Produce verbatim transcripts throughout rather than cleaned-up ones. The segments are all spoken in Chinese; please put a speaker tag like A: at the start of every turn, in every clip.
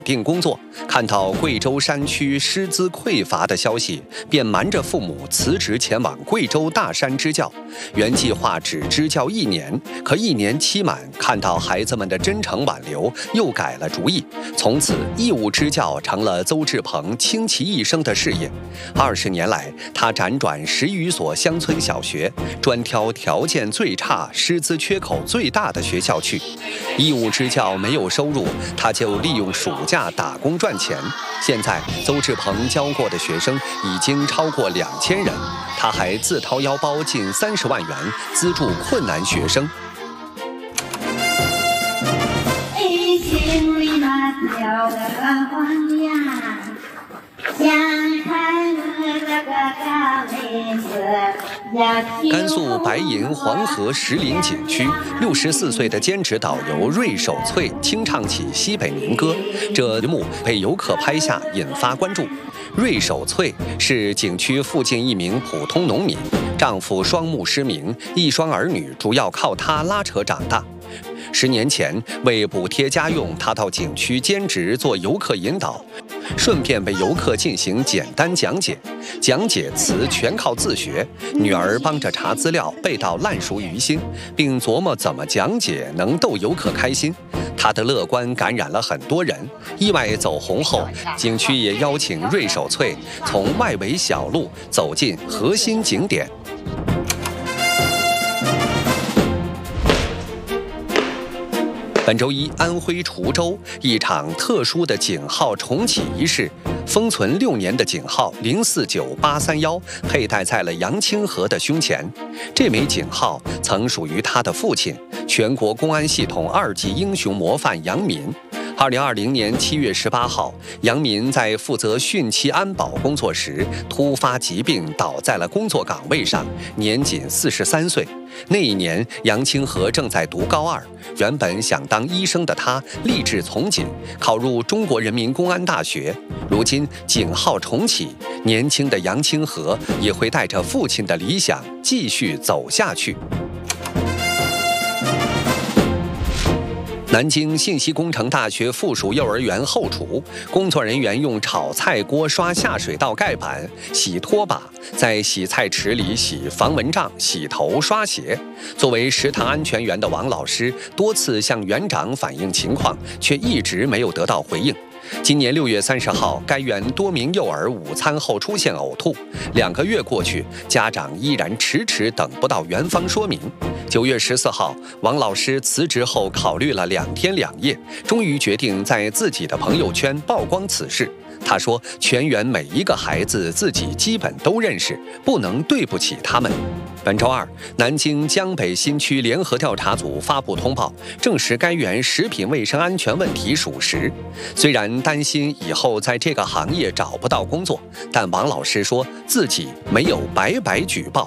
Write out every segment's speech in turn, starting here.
A: 定工作，看到贵州山区师资匮乏的消息，便瞒着父母辞职前往贵州大山支教。原计划只支教一年，可一年期满，看到孩子们的真诚挽留，又改了主意。从此，义务支教成了邹志鹏倾其一生的事业。二十年来，他辗转十余所乡村小学，专挑条件最差、师资缺口最大的学校去。义务支教没有收入，他就利用暑假打工赚钱。现在邹志鹏教过的学生已经超过两千人，他还自掏腰包近三十万元资助困难学生。心里那条的黄呀，想看那个大妹子。甘肃白银黄河石林景区，六十四岁的兼职导游芮守翠清唱起西北民歌，这一幕被游客拍下，引发关注。芮守翠是景区附近一名普通农民，丈夫双目失明，一双儿女主要靠她拉扯长大。十年前，为补贴家用，她到景区兼职做游客引导，顺便为游客进行简单讲解。讲解词全靠自学，女儿帮着查资料，背到烂熟于心，并琢磨怎么讲解能逗游客开心。她的乐观感染了很多人。意外走红后，景区也邀请芮守翠从外围小路走进核心景点。本周一，安徽滁州一场特殊的警号重启仪式，封存六年的警号零四九八三幺佩戴在了杨清河的胸前。这枚警号曾属于他的父亲，全国公安系统二级英雄模范杨民。二零二零年七月十八号，杨民在负责汛期安保工作时突发疾病，倒在了工作岗位上，年仅四十三岁。那一年，杨清河正在读高二，原本想当医生的他立志从警，考入中国人民公安大学。如今警号重启，年轻的杨清河也会带着父亲的理想继续走下去。南京信息工程大学附属幼儿园后厨，工作人员用炒菜锅刷下水道盖板、洗拖把，在洗菜池里洗防蚊帐、洗头、刷鞋。作为食堂安全员的王老师多次向园长反映情况，却一直没有得到回应。今年六月三十号，该园多名幼儿午餐后出现呕吐，两个月过去，家长依然迟迟等不到园方说明。九月十四号，王老师辞职后考虑了两天两夜，终于决定在自己的朋友圈曝光此事。他说：“全园每一个孩子自己基本都认识，不能对不起他们。”本周二，南京江北新区联合调查组发布通报，证实该园食品卫生安全问题属实。虽然担心以后在这个行业找不到工作，但王老师说自己没有白白举报。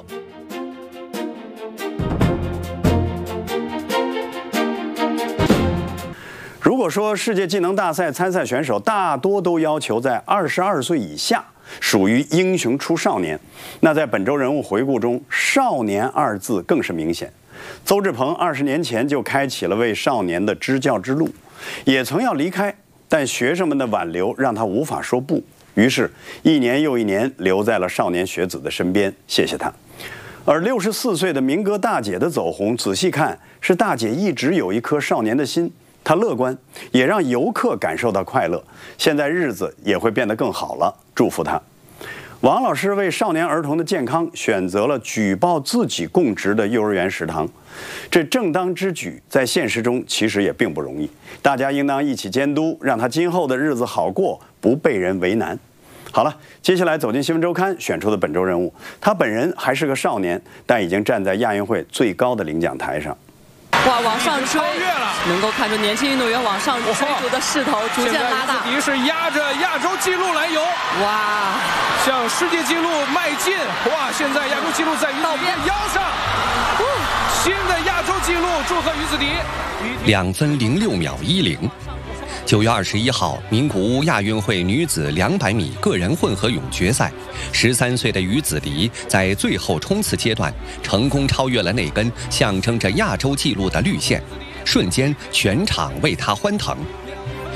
B: 如果说世界技能大赛参赛选手大多都要求在二十二岁以下，属于英雄出少年，那在本周人物回顾中，少年二字更是明显。邹志鹏二十年前就开启了为少年的支教之路，也曾要离开，但学生们的挽留让他无法说不，于是，一年又一年留在了少年学子的身边。谢谢他。而六十四岁的民歌大姐的走红，仔细看是大姐一直有一颗少年的心。他乐观，也让游客感受到快乐。现在日子也会变得更好了，祝福他。王老师为少年儿童的健康选择了举报自己供职的幼儿园食堂，这正当之举，在现实中其实也并不容易。大家应当一起监督，让他今后的日子好过，不被人为难。好了，接下来走进新闻周刊选出的本周人物，他本人还是个少年，但已经站在亚运会最高的领奖台上。
C: 哇，往上追，能够看出年轻运动员往上追逐的势头逐渐拉大。
D: 于是压着亚洲纪录来游，
C: 哇，
D: 向世界纪录迈进。哇，现在亚洲纪录在于子迪的腰上，新的亚洲纪录，祝贺于子迪。
A: 两分零六秒一零。九月二十一号，名古屋亚运会女子两百米个人混合泳决赛，十三岁的于子迪在最后冲刺阶段成功超越了那根象征着亚洲纪录的绿线，瞬间全场为她欢腾。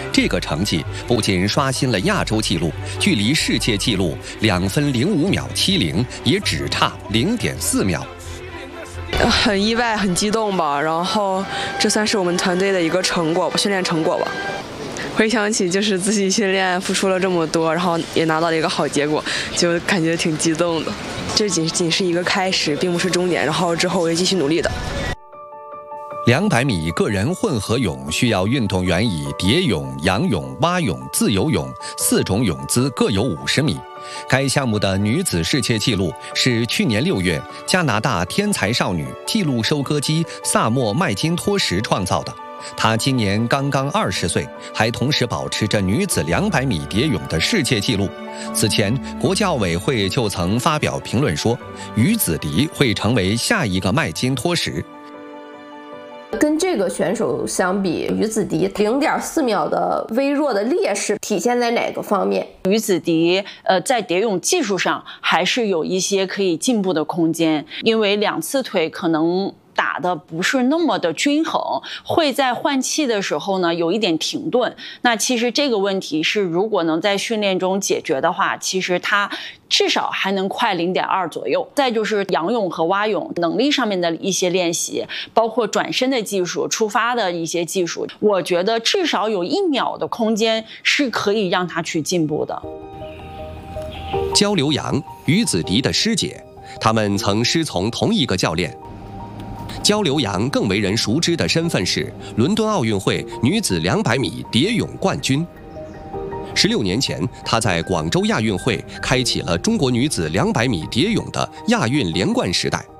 A: 这个成绩不仅刷新了亚洲纪录，距离世界纪录两分零五秒七零也只差零点四秒。
E: 很意外，很激动吧。然后这算是我们团队的一个成果，训练成果吧。回想起就是自己训练付出了这么多，然后也拿到了一个好结果，就感觉挺激动的。这仅仅是一个开始，并不是终点，然后之后会继续努力的。
A: 两百米个人混合泳需要运动员以蝶泳、仰泳、蛙泳、自由泳四种泳姿各有五十米。该项目的女子世界纪录是去年六月加拿大天才少女纪录收割机萨默麦金托什创造的。她今年刚刚二十岁，还同时保持着女子两百米蝶泳的世界纪录。此前，国际奥委会就曾发表评论说，于子迪会成为下一个麦金托什。
F: 跟这个选手相比，于子迪零点四秒的微弱的劣势体现在哪个方面？
G: 于子迪呃在蝶泳技术上还是有一些可以进步的空间，因为两次腿可能打的不是那么的均衡，会在换气的时候呢有一点停顿。那其实这个问题是如果能在训练中解决的话，其实他至少还能快零点二左右。再就是仰泳和蛙泳能力上面的一些练习，包括转身的技术、出发的一些技术，我觉得至少有一秒的空间是可以让他去进步的。
A: 焦刘洋，于子迪的师姐，他们曾师从同一个教练。焦刘洋更为人熟知的身份是伦敦奥运会女子两百米蝶泳冠军。十六年前，她在广州亚运会开启了中国女子两百米蝶泳的亚运连冠时代。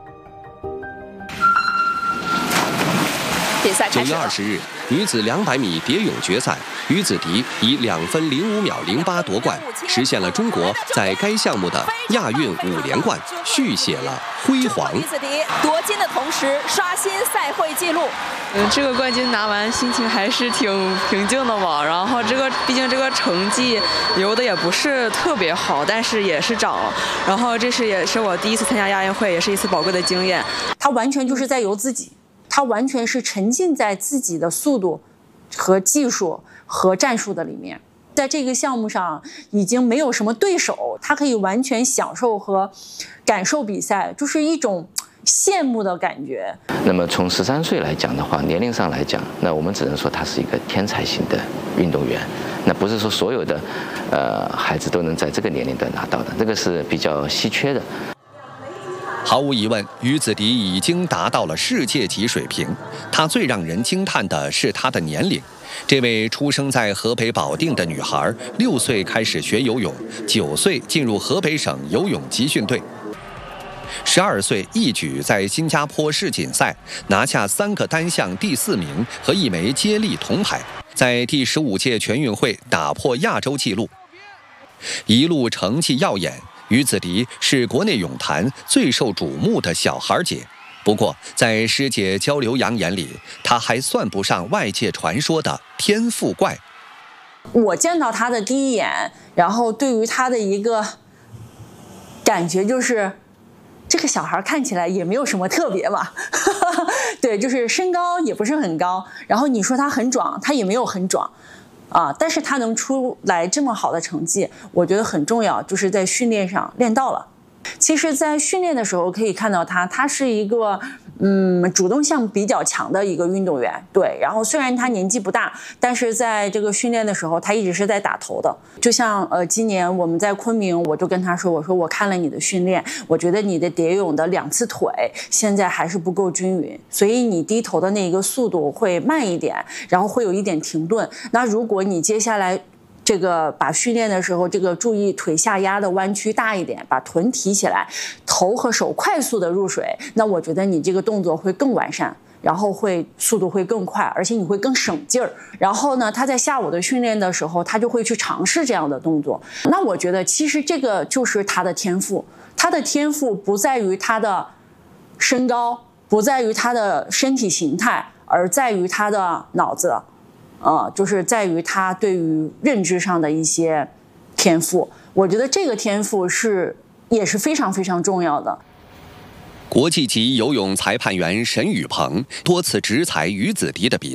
C: 比赛开始了。
A: 九月二十日，女子两百米蝶泳决赛，于子迪以两分零五秒零八夺冠，实现了中国在该项目的亚运五连冠，续写了辉煌。
C: 于子迪夺金的同时，刷新赛会纪录。
E: 嗯，这个冠军拿完，心情还是挺平静的吧。然后这个毕竟这个成绩游的也不是特别好，但是也是涨了。然后这是也是我第一次参加亚运会，也是一次宝贵的经验。
G: 他完全就是在游自己。他完全是沉浸在自己的速度和技术和战术的里面，在这个项目上已经没有什么对手，他可以完全享受和感受比赛，就是一种羡慕的感觉。
H: 那么从十三岁来讲的话，年龄上来讲，那我们只能说他是一个天才型的运动员，那不是说所有的呃孩子都能在这个年龄段拿到的，这个是比较稀缺的。
A: 毫无疑问，于子迪已经达到了世界级水平。她最让人惊叹的是她的年龄。这位出生在河北保定的女孩，六岁开始学游泳，九岁进入河北省游泳集训队，十二岁一举在新加坡世锦赛拿下三个单项第四名和一枚接力铜牌，在第十五届全运会打破亚洲纪录，一路成绩耀眼。于子迪是国内泳坛最受瞩目的小孩姐，不过在师姐焦刘洋眼里，她还算不上外界传说的天赋怪。
G: 我见到她的第一眼，然后对于她的一个感觉就是，这个小孩看起来也没有什么特别嘛，对，就是身高也不是很高，然后你说她很壮，她也没有很壮。啊，但是他能出来这么好的成绩，我觉得很重要，就是在训练上练到了。其实在训练的时候可以看到他，他是一个嗯主动性比较强的一个运动员，对。然后虽然他年纪不大，但是在这个训练的时候，他一直是在打头的。就像呃今年我们在昆明，我就跟他说，我说我看了你的训练，我觉得你的蝶泳的两次腿现在还是不够均匀，所以你低头的那个速度会慢一点，然后会有一点停顿。那如果你接下来这个把训练的时候，这个注意腿下压的弯曲大一点，把臀提起来，头和手快速的入水，那我觉得你这个动作会更完善，然后会速度会更快，而且你会更省劲儿。然后呢，他在下午的训练的时候，他就会去尝试这样的动作。那我觉得其实这个就是他的天赋，他的天赋不在于他的身高，不在于他的身体形态，而在于他的脑子。呃，就是在于他对于认知上的一些天赋，我觉得这个天赋是也是非常非常重要的。
A: 国际级游泳裁判员沈雨鹏多次执裁于子迪的比赛，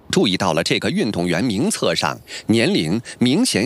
A: 注意到了这个运动员名册上年龄明显